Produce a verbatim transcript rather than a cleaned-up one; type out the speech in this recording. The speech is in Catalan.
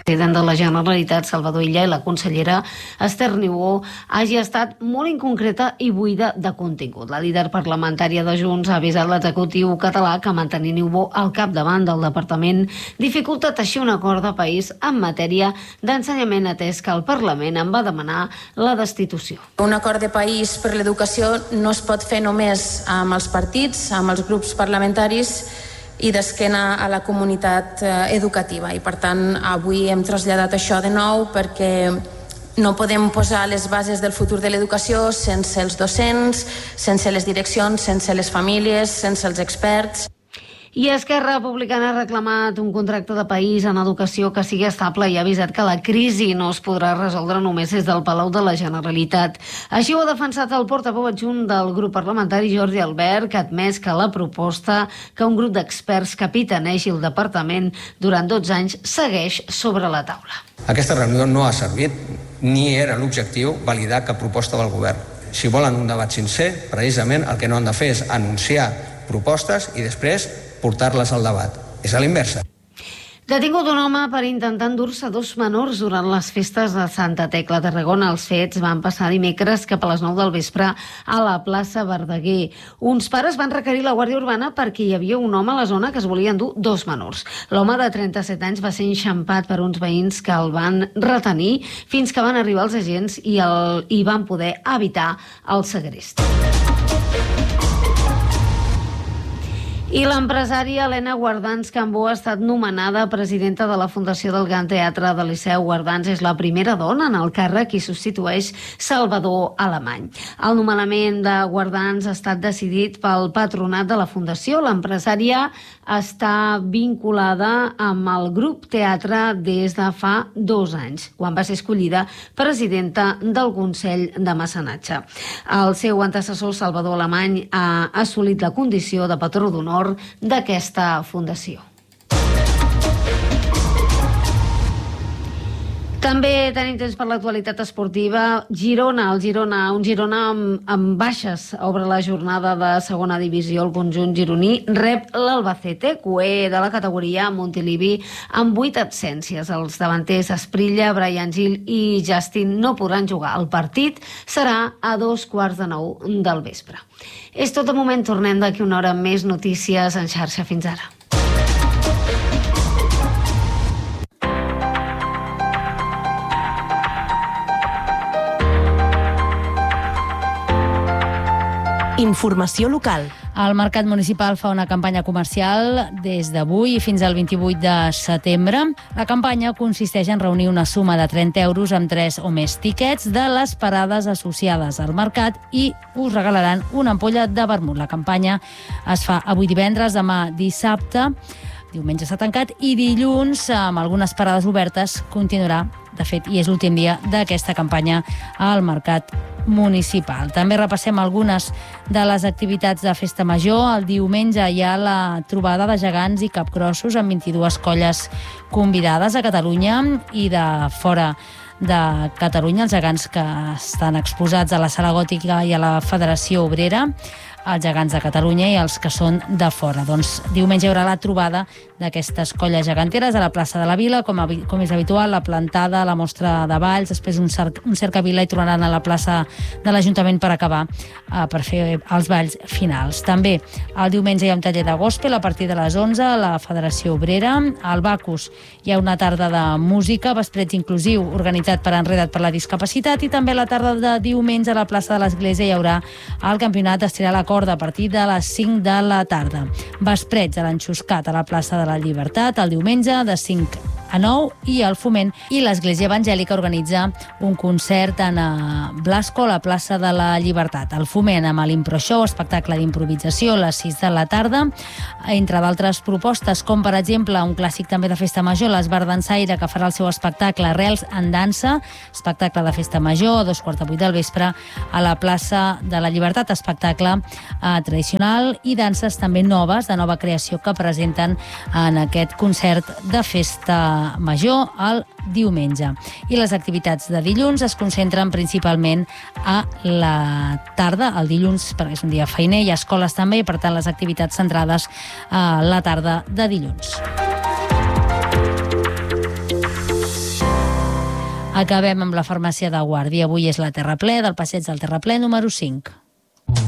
president de la Generalitat, Salvador Illa, i la consellera Esther Niubó hagi estat molt inconcreta i buida de contingut. La líder parlamentària de Junts ha avisat l'executiu català que mantenir Niubó al capdavant del departament dificulta teixir un acord de país en matèria d'ensenyament, atès que el Parlament en va demanar la destitució. Un acord de país per l'educació no es pot fer només amb els partits, amb els grups parlamentaris i d'esquena a la comunitat educativa. I per tant, avui hem traslladat això de nou perquè no podem posar les bases del futur de l'educació sense els docents, sense les direccions, sense les famílies, sense els experts. I Esquerra Republicana ha reclamat un contracte de país en educació que sigui estable i ha avisat que la crisi no es podrà resoldre només des del Palau de la Generalitat. Així ho ha defensat el portaveu adjunt del grup parlamentari, Jordi Albert, que ha admès que la proposta que un grup d'experts capitanegi el departament durant dotze anys segueix sobre la taula. Aquesta reunió no ha servit ni era l'objectiu validar cap proposta del govern. Si volen un debat sincer, precisament el que no han de fer és anunciar propostes i després portar-les al debat. És a l'inversa. Detingut un home per intentar endur-se dos menors durant les festes de Santa Tecla de Tarragona. Els fets van passar dimecres cap a les nou del vespre a la plaça Verdaguer. Uns pares van requerir la Guàrdia Urbana perquè hi havia un home a la zona que es volia endur dos menors. L'home de trenta-set anys va ser enxampat per uns veïns que el van retenir fins que van arribar els agents i, el, i van poder evitar el segrest. I l'empresària Helena Guardans Cambó ha estat nomenada presidenta de la Fundació del Gran Teatre del Liceu. Guardans és la primera dona en el càrrec i substitueix Salvador Alemany. El nomenament de Guardans ha estat decidit pel patronat de la Fundació. L'empresària està vinculada amb el grup teatre des de fa dos anys, quan va ser escollida presidenta del Consell de Mecenatge. El seu antecessor, Salvador Alemany, ha assolit la condició de patró d'honor d'aquesta fundació. També tenim temps per l'actualitat esportiva. Girona, el Girona, un Girona amb, amb baixes. Obre la jornada de segona divisió. El conjunt gironí rep l'Albacete, cuer de la categoria Montilivi, amb vuit absències. Els davanters Esprilla, Brian Gil i Justin no podran jugar. El partit serà a dos quarts de nou del vespre. És tot de moment. Tornem d'aquí una hora amb més notícies en xarxa. Fins ara. Informació local. El Mercat Municipal fa una campanya comercial des d'avui fins al vint-i-vuit de setembre. La campanya consisteix en reunir una suma de trenta euros amb tres o més tíquets de les parades associades al mercat i us regalaran una ampolla de vermut. La campanya es fa avui divendres, demà dissabte, diumenge s'ha tancat i dilluns, amb algunes parades obertes, continuarà, de fet, i és l'últim dia d'aquesta campanya al Mercat Municipal. També repassem algunes de les activitats de Festa Major. El diumenge hi ha la trobada de gegants i capgrossos amb vint-i-dues colles convidades a Catalunya i de fora de Catalunya, els gegants que estan exposats a la Sala Gòtica i a la Federació Obrera, els gegants de Catalunya i els que són de fora. Doncs diumenge hi haurà la trobada d'aquestes colles geganteres a la plaça de la Vila, com, a, com és habitual, la plantada, la mostra de balls, després un, cer un cercavila i tornaran a la plaça de l'Ajuntament per acabar, eh, per fer els balls finals. També el diumenge hi ha un taller de gospel a partir de les onze a la Federació Obrera. Al Bacus hi ha una tarda de música, vespreig inclusiu, organitzat per Enreda't per la Discapacitat, i també a la tarda de diumenge a la plaça de l'Església hi haurà el campionat d'estirar la corda a partir de les cinc de la tarda. Vespreig a l'Enxuscat a la plaça de la Llibertat el diumenge de cinc a nou i el Foment i l'Església Evangèlica organitza un concert en Blasco a la plaça de la Llibertat. El Foment amb l'Improshow, espectacle d'improvisació a les sis de la tarda, entre d'altres propostes com per exemple un clàssic també de Festa Major, l'Esbar Dansaire, que farà el seu espectacle Arrels en dansa, espectacle de Festa Major a dos quarts de vuit del vespre a la plaça de la Llibertat, espectacle eh, tradicional i danses també noves, de nova creació, que presenten en aquest concert de Festa Major el diumenge. I les activitats de dilluns es concentren principalment a la tarda, el dilluns, perquè és un dia feiner, hi ha escoles també, i per tant les activitats centrades a la tarda de dilluns. Acabem amb la farmàcia de Guàrdia. Avui és la Terraplè del passeig del Terraplè número cinc.